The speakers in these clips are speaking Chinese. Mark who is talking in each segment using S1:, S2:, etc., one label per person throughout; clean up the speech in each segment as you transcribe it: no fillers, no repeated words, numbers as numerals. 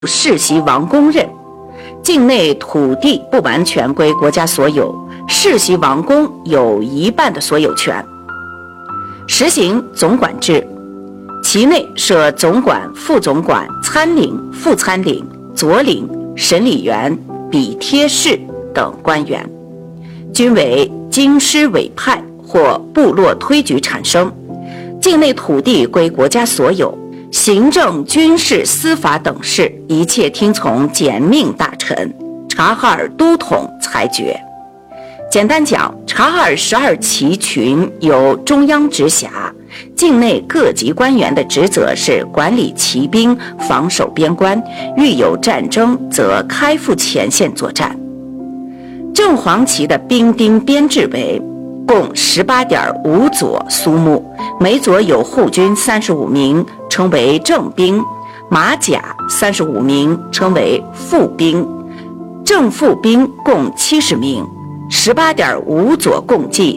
S1: 世袭王公任，境内土地不完全归国家所有，世袭王公有一半的所有权。实行总管制，其内设总管、副总管、参领、副参领、佐领、审理员、笔贴士等官员，均为京师委派或部落推举产生。境内土地归国家所有，行政、军事、司法等事一切听从简命大臣察哈尔都统裁决。简单讲，察哈尔12旗群由中央直辖，境内各级官员的职责是管理骑兵、防守边关，遇有战争则开赴前线作战。正黄旗的兵丁编制为共18.5佐苏木，每佐有护军35名，称为正兵；马甲35名，称为副兵；正副兵共70名。18.5佐共计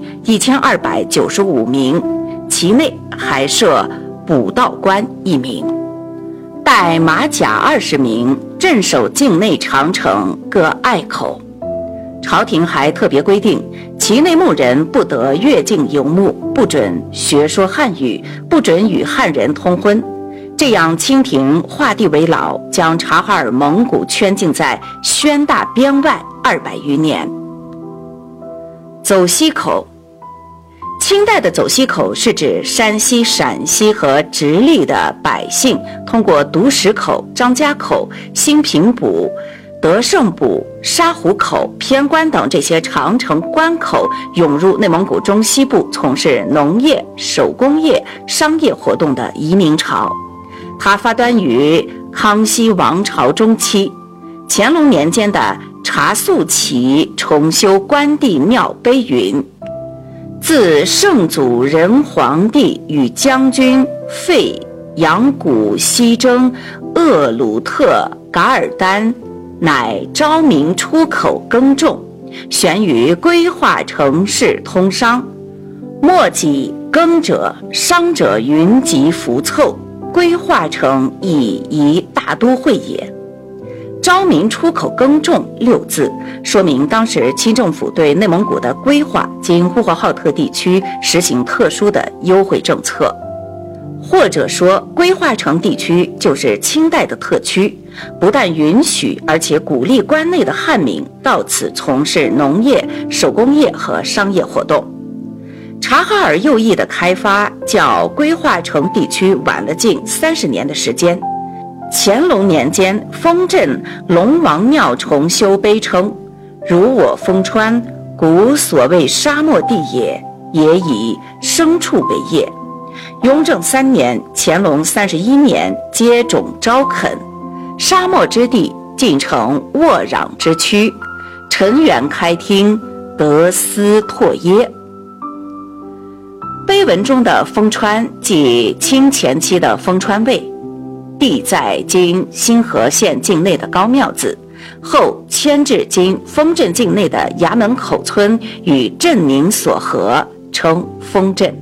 S1: 1295名，其内还设补道官1名，带马甲20名，镇守境内长城各隘口。朝廷还特别规定，其内牧人不得越境游牧，不准学说汉语，不准与汉人通婚。这样清廷画地为牢，将察哈尔蒙古圈禁在宣大边外200余年。走西口，清代的走西口是指山西、陕西和直隶的百姓通过独石口、张家口、兴平堡、德胜堡、沙湖口、偏关等这些长城关口涌入内蒙古中西部，从事农业、手工业、商业活动的移民潮。它发端于康熙王朝中期，乾隆年间的察肃旗重修关帝庙碑云：自圣祖仁皇帝与将军费扬古西征鄂鲁特噶尔丹，乃昭明出口耕种，悬于规划城市通商，莫己耕者商者云集浮凑，规划成以一大都会也。昭明出口耕种6字，说明当时清政府对内蒙古的规划经呼和浩特地区实行特殊的优惠政策，或者说规划城地区就是清代的特区，不但允许而且鼓励关内的汉民到此从事农业、手工业和商业活动。察哈尔右翼的开发较规划城地区晚了近30年的时间。乾隆年间，丰镇龙王庙重修碑称：如我丰川，古所谓沙漠地也，也以牲畜为业。雍正3年，乾隆31年接种招垦，沙漠之地尽成沃壤之区，陈园开厅，得斯拓耶。碑文中的丰川即清前期的丰川卫，地在今新河县境内的高庙子，后迁至今丰镇境内的衙门口村，与镇名所合，称丰镇。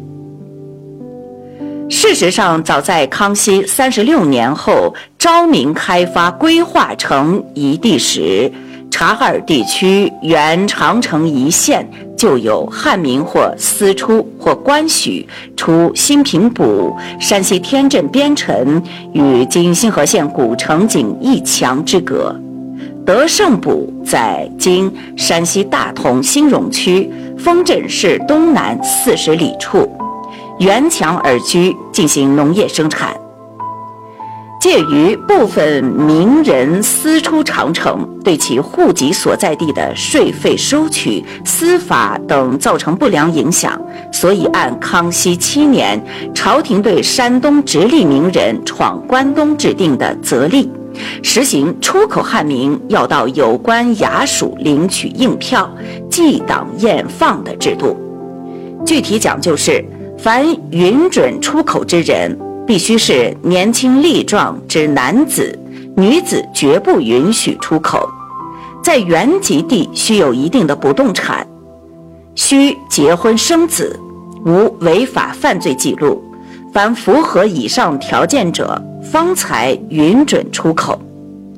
S1: 事实上，早在康熙36年后昭明开发规划成一地时，察哈尔地区原长城一线就有汉民或私出或官许出兴平堡、山西天镇边城与今新河县古城仅1墙之隔。德胜堡在今山西大同兴荣区丰镇市东南40里处，沿墙而居，进行农业生产。介于部分名人私出长城，对其户籍所在地的税费收取、司法等造成不良影响，所以按康熙7年朝廷对山东直隶名人闯关东制定的则例，实行出口汉民要到有关衙署领取印票，记档验放的制度。具体讲究是，凡允准出口之人，必须是年轻力壮之男子，女子绝不允许出口。在原籍地需有一定的不动产，需结婚生子，无违法犯罪记录，凡符合以上条件者，方才允准出口。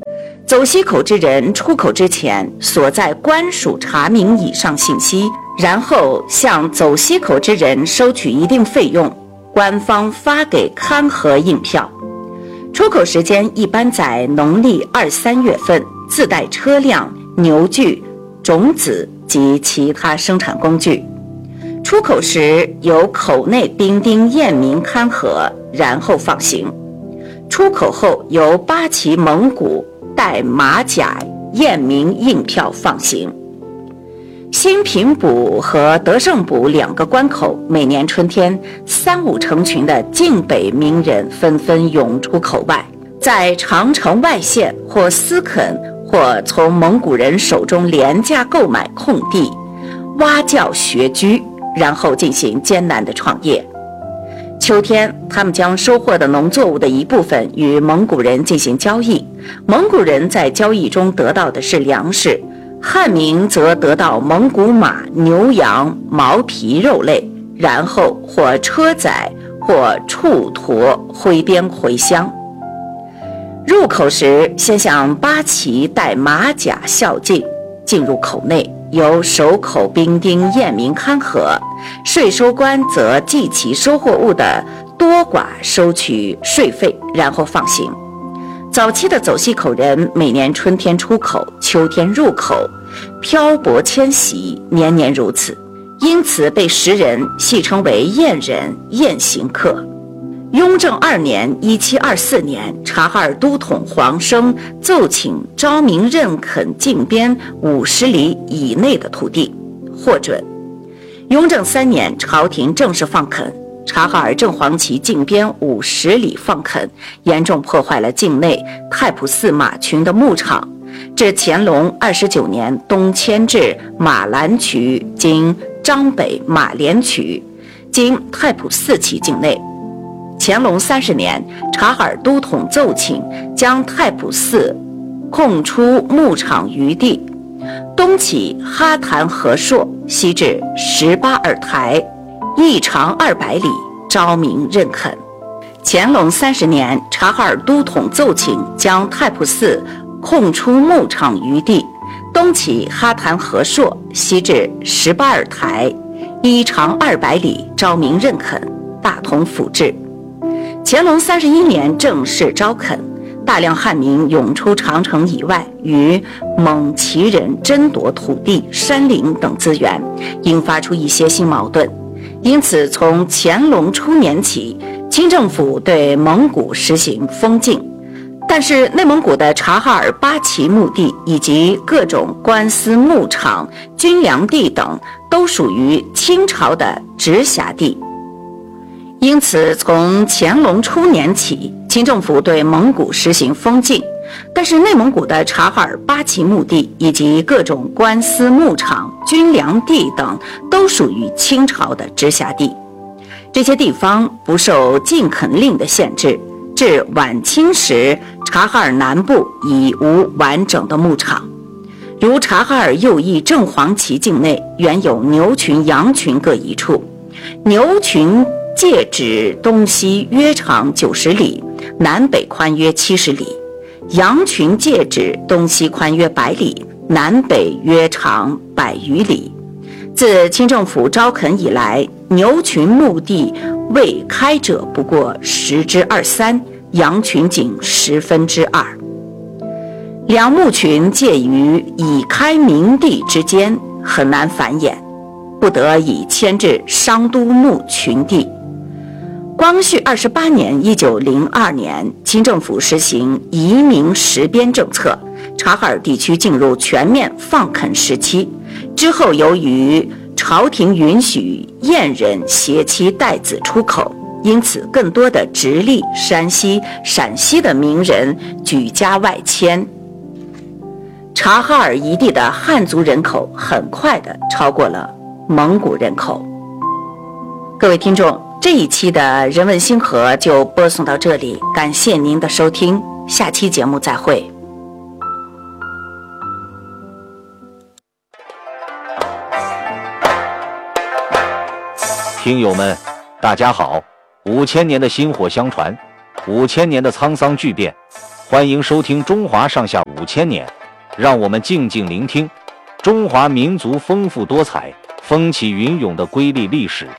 S1: 走西口之人出口之前，所在官署查明以上信息，然后向走西口之人收取一定费用，官方发给勘核印票。出口时间一般在农历2、3月份，自带车辆、牛具、种子及其他生产工具。出口时由口内兵丁验明勘核，然后放行。出口后由八旗蒙古带马甲验明印票放行。新平埔和德胜埔2个关口，每年春天3、5成群的晋北名人纷纷涌出口外，在长城外县或私垦或从蒙古人手中廉价购买空地，挖教学居，然后进行艰难的创业。秋天，他们将收获的农作物的一部分与蒙古人进行交易，蒙古人在交易中得到的是粮食，汉民则得到蒙古马、牛羊、毛皮肉类，然后或车载或畜驮挥鞭回乡。入口时，先向八旗带马甲孝敬，进入口内，由守口兵丁验明勘核，税收官则计其收获物的多寡，收取税费，然后放行。早期的走西口人每年春天出口，秋天入口，漂泊迁徙，年年如此，因此被时人戏称为燕人、燕行客。雍正2年1724年，察哈尔都统黄生奏请昭明认垦境边50里以内的土地，获准。雍正3年，朝廷正式放垦。察哈尔正黄旗境边50里放垦，严重破坏了境内太仆寺马群的牧场。至乾隆29年，东迁至马兰渠（今张北马连渠），经太仆寺旗境内。乾隆30年，察哈尔都统奏请将太仆寺空出牧场余地，东起哈坛河朔，西至18尔台，一长200里，昭明认垦。乾隆30年，察哈尔都统奏请将太仆寺空出牧场余地，东起哈坛河朔，西至18尔台，一长200里，昭明认垦，大同府治。乾隆31年正式招垦，大量汉民涌出长城以外，与蒙旗人争夺土地、山林等资源，引发出一些新矛盾。因此，从乾隆初年起，清政府对蒙古实行封禁，但是内蒙古的察哈尔八旗墓地以及各种官司牧场、军粮地等都属于清朝的直辖地。因此，从乾隆初年起，清政府对蒙古实行封禁，但是内蒙古的察哈尔八旗墓地以及各种官司牧场、军粮地等都属于清朝的直辖地。这些地方不受禁垦令的限制，至晚清时，察哈尔南部已无完整的牧场。如察哈尔右翼正黄旗境内原有牛群、羊群各一处，牛群界指东西约长90里，南北宽约70里；羊群界指东西宽约100里，南北约长100余里。自清政府招垦以来，牛群墓地未开者不过10之23，羊群仅2/10。两牧群介于已开明地之间，很难繁衍，不得已迁至商都牧群地。光绪28年1902年，清政府实行移民实边政策，察哈尔地区进入全面放垦时期。之后，由于朝廷允许燕人携妻带子出口，因此更多的直隶、山西、陕西的名人举家外迁。察哈尔一地的汉族人口很快地超过了蒙古人口。各位听众，这一期的人文星河就播送到这里，感谢您的收听，下期节目再会。
S2: 听友们，大家好！5000年的薪火相传，5000年的沧桑巨变， 欢迎收听《中华上下5000年》，让我们静静聆听中华民族丰富多彩、风起云涌的瑰丽历史。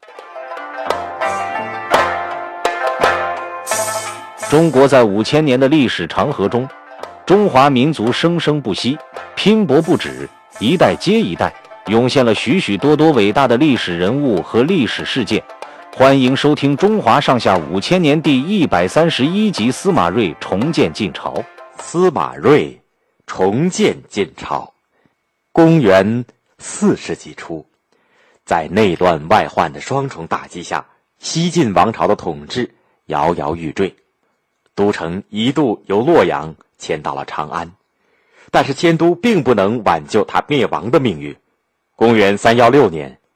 S2: 中国在5000年的历史长河中，中华民族生生不息，拼搏不止，一代接一代，涌现了许许多多伟大的历史人物和历史事件。欢迎收听《中华上下5000年》第131集：司马睿重建晋朝。
S3: 司马睿重建晋朝。公元4世纪初，在内乱外患的双重打击下，西晋王朝的统治摇摇欲坠，都城一度由洛阳迁到了长安，但是迁都并不能挽救他灭亡的命运。公元316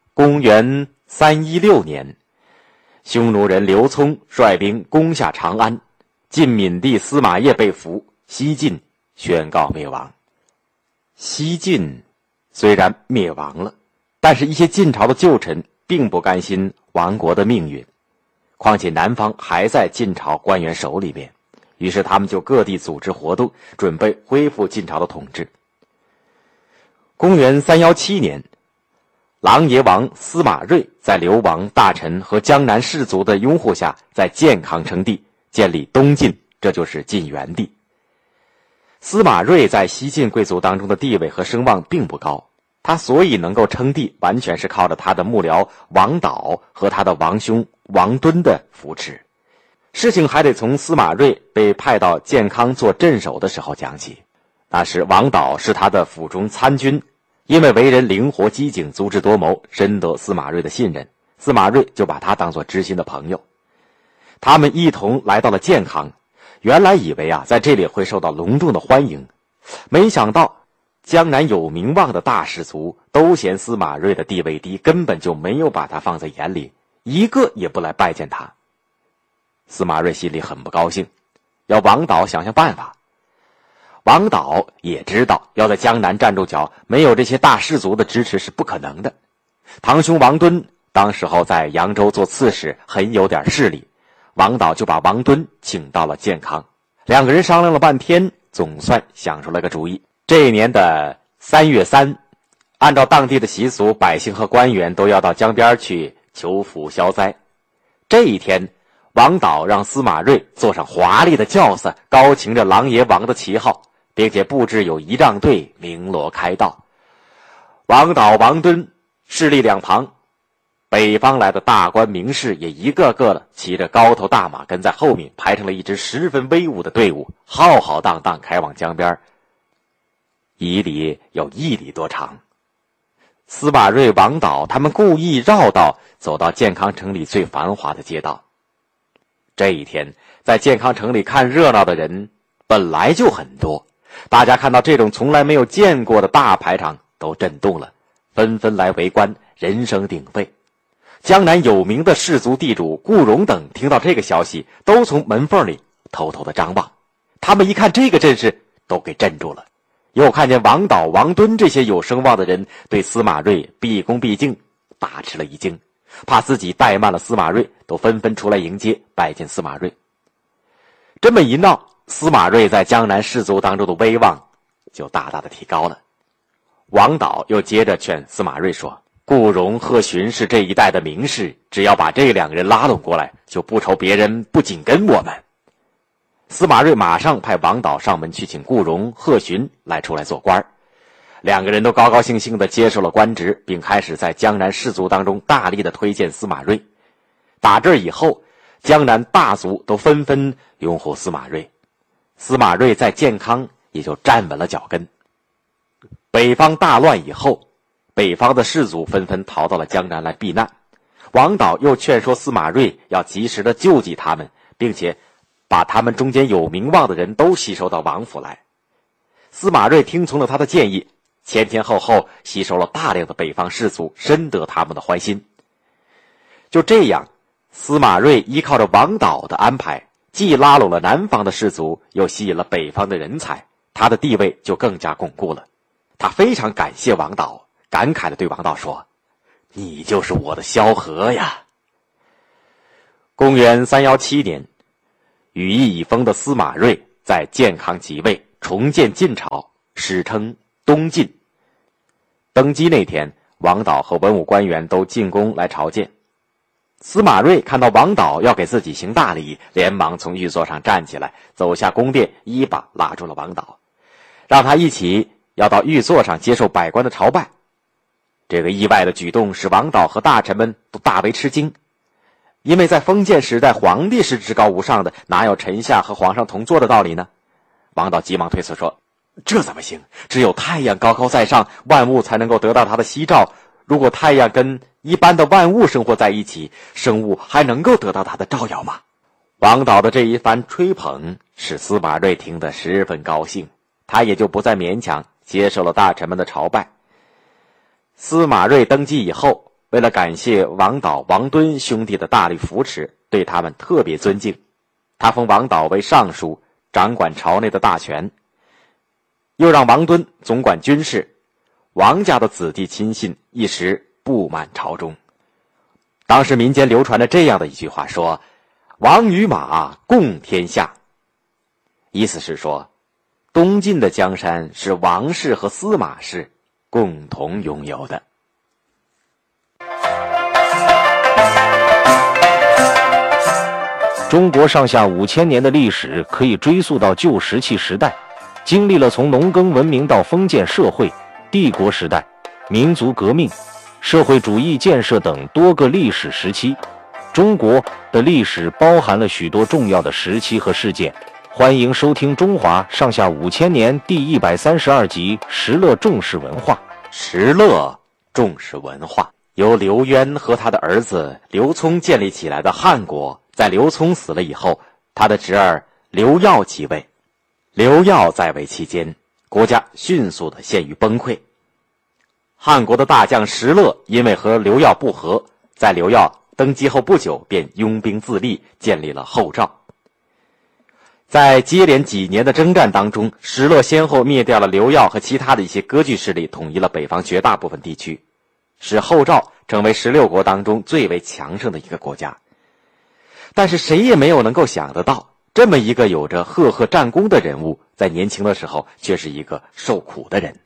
S3: 年，匈奴人刘聪率兵攻下长安，晋闵帝司马邺被俘，西晋宣告灭亡。西晋虽然灭亡了，但是一些晋朝的旧臣并不甘心亡国的命运，况且南方还在晋朝官员手里面，于是他们就各地组织活动，准备恢复晋朝的统治。公元317年，琅琊王司马睿在流亡大臣和江南士族的拥护下，在建康称帝，建立东晋，这就是晋元帝。司马睿在西晋贵族当中的地位和声望并不高，他所以能够称帝，完全是靠着他的幕僚王导和他的王兄王敦的扶持。事情还得从司马睿被派到建康做镇守的时候讲起。那时王导是他的府中参军，因为为人灵活机警，足智多谋，深得司马睿的信任，司马睿就把他当作知心的朋友。他们一同来到了建康，原来以为在这里会受到隆重的欢迎，没想到江南有名望的大士族都嫌司马睿的地位低，根本就没有把他放在眼里，一个也不来拜见他。司马睿心里很不高兴，要王导想想办法。王导也知道要在江南站住脚，没有这些大士族的支持是不可能的。堂兄王敦当时候在扬州做刺史，很有点势力，王导就把王敦请到了建康，两个人商量了半天，总算想出了个主意。这一年的3月3，按照当地的习俗，百姓和官员都要到江边去求福消灾。这一天，王导让司马睿坐上华丽的轿子，高擎着琅琊王的旗号，并且布置有仪仗队，鸣锣开道。王导、王敦势力两旁，北方来的大官名士也一个个的骑着高头大马跟在后面，排成了一支十分威武的队伍，浩浩荡荡开往江边，1里有1里多长。司马睿、王导他们故意绕道，走到建康城里最繁华的街道。这一天，在建康城里看热闹的人本来就很多，大家看到这种从来没有见过的大排场都震动了，纷纷来围观，人声鼎沸。江南有名的士族地主顾荣等听到这个消息，都从门缝里偷偷的张望。他们一看这个阵势，都给镇住了。又看见王导、王敦这些有声望的人对司马睿毕恭毕敬，大吃了一惊，怕自己怠慢了司马睿，都纷纷出来迎接拜见司马睿。这么一闹，司马睿在江南士族当中的威望就大大的提高了。王导又接着劝司马睿说，顾荣、贺询是这一代的名士，只要把这两个人拉拢过来，就不愁别人不紧跟我们。司马睿马上派王导上门去请顾荣、贺询来出来做官，两个人都高高兴兴地接受了官职，并开始在江南士族当中大力地推荐司马睿。打这以后，江南大族都纷纷拥护司马睿，司马睿在建康也就站稳了脚跟。北方大乱以后，北方的士族纷纷逃到了江南来避难，王导又劝说司马睿要及时的救济他们，并且把他们中间有名望的人都吸收到王府来。司马睿听从了他的建议，前后后吸收了大量的北方士族，深得他们的欢心。就这样，司马睿依靠着王导的安排，既拉拢了南方的士族，又吸引了北方的人才，他的地位就更加巩固了。他非常感谢王导，感慨地对王导说，你就是我的萧何呀。公元317年，羽翼已丰的司马睿在建康即位，重建晋朝，史称东晋。登基那天，王导和文武官员都进宫来朝见。司马睿看到王导要给自己行大礼，连忙从御座上站起来，走下宫殿，一把拉住了王导，让他一起要到御座上接受百官的朝拜。这个意外的举动使王导和大臣们都大为吃惊，因为在封建时代，皇帝是至高无上的，哪有臣下和皇上同坐的道理呢？王导急忙推辞说，这怎么行？只有太阳高高在上，万物才能够得到他的夕照，如果太阳跟一般的万物生活在一起，生物还能够得到他的照耀吗？王导的这一番吹捧使司马睿听得十分高兴，他也就不再勉强，接受了大臣们的朝拜。司马睿登基以后，为了感谢王导、王敦兄弟的大力扶持，对他们特别尊敬，他封王导为尚书，掌管朝内的大权，又让王敦总管军事。王家的子弟亲信一时布满朝中。当时民间流传着这样的一句话，说王与马共天下，意思是说东晋的江山是王氏和司马氏共同拥有的。
S2: 中国上下5000年的历史可以追溯到旧石器时代，经历了从农耕文明到封建社会、帝国时代、民族革命、社会主义建设等多个历史时期。中国的历史包含了许多重要的时期和事件。欢迎收听《中华上下5000年》第132集《石勒重视文化》。
S3: 石勒重视文化，由刘渊和他的儿子刘聪建立起来的汉国，在刘聪死了以后，他的侄儿刘耀继位。刘耀在位期间，国家迅速地陷于崩溃。汉国的大将石勒因为和刘耀不和，在刘耀登基后不久便拥兵自立，建立了后赵。在接连几年的征战当中，石勒先后灭掉了刘耀和其他的一些割据势力，统一了北方绝大部分地区，使后赵成为16国当中最为强盛的一个国家。但是谁也没有能够想得到，这么一个有着赫赫战功的人物，在年轻的时候却是一个受苦的人。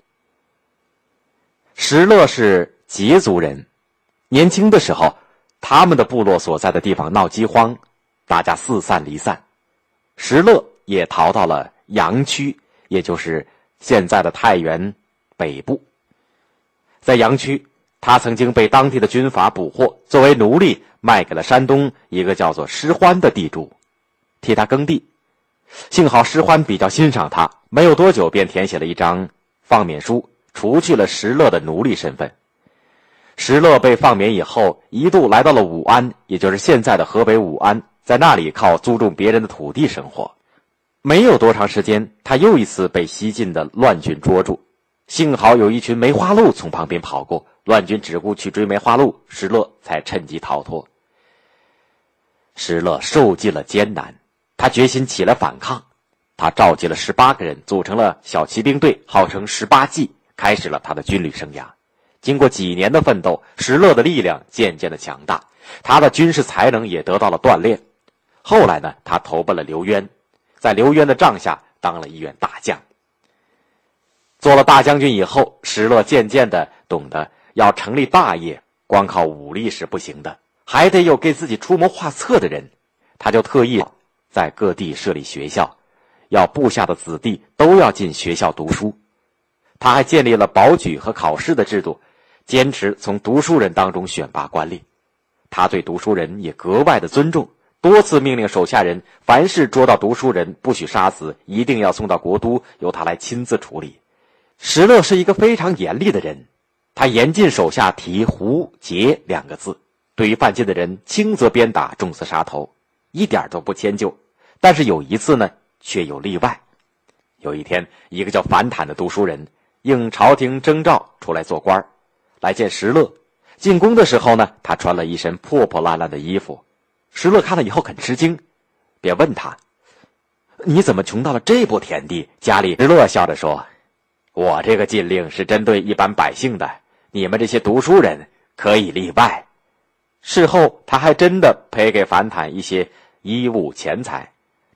S3: 石勒是羯族人，年轻的时候，他们的部落所在的地方闹饥荒，大家四散离散。石勒也逃到了阳区，也就是现在的太原北部。在阳区，他曾经被当地的军阀捕获，作为奴隶卖给了山东一个叫做施欢的地主，替他耕地。幸好施欢比较欣赏他，没有多久便填写了一张放免书，除去了石勒的奴隶身份。石勒被放免以后，一度来到了武安，也就是现在的河北武安，在那里靠租种别人的土地生活。没有多长时间，他又一次被西晋的乱军捉住，幸好有一群梅花鹿从旁边跑过，乱军只顾去追梅花鹿，石勒才趁机逃脱。石勒受尽了艰难，他决心起来反抗。他召集了18个人，组成了小骑兵队，号称18骑，开始了他的军旅生涯。经过几年的奋斗，石勒的力量渐渐的强大，他的军事才能也得到了锻炼。后来呢，他投奔了刘渊，在刘渊的帐下当了一员大将。做了大将军以后，石勒渐渐的懂得要成立大业，光靠武力是不行的，还得有给自己出谋划策的人。他就特意在各地设立学校，要部下的子弟都要进学校读书。他还建立了保举和考试的制度，坚持从读书人当中选拔官吏。他对读书人也格外的尊重，多次命令手下人，凡是捉到读书人不许杀死，一定要送到国都，由他来亲自处理。石勒是一个非常严厉的人，他严禁手下提胡劫2个字，对于犯禁的人轻则鞭打，重则杀头，一点都不迁就。但是有一次呢，却有例外。有一天，一个叫樊坦的读书人应朝廷征召出来做官，来见石勒。进宫的时候呢，他穿了一身破破烂烂的衣服。石勒看了以后很吃惊，便问他：你怎么穷到了这步田地？家里石勒笑着说：我这个禁令是针对一般百姓的，你们这些读书人可以例外。事后他还真的赔给樊坦一些衣物钱财，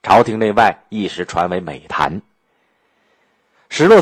S3: 朝廷内外一时传为美谈。石勒